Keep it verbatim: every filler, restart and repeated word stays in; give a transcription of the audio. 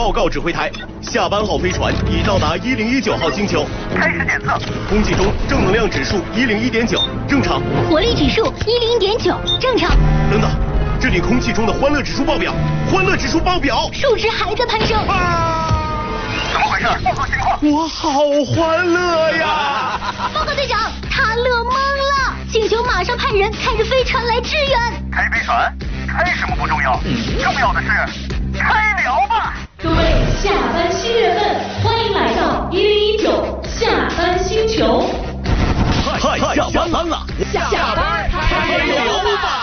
报告指挥台，下班号飞船已到达一零一九号星球， 开始检测。 空气中正能量指数一零一点九，正常。 活力指数一零点九，正常。 等等，这里空气中的欢乐指数爆表，欢乐指数爆表， 数值还在攀升。 啊！ 怎么回事？报告情况。 我好欢乐呀！ 报告队长，他乐懵了，星球马上派人开着飞船来支援。 开飞船？开什么不重要，重要的是开聊吧。 各位下班新月份，欢迎来到一零一九下班星球。 嗨，下班了，下班开聊吧。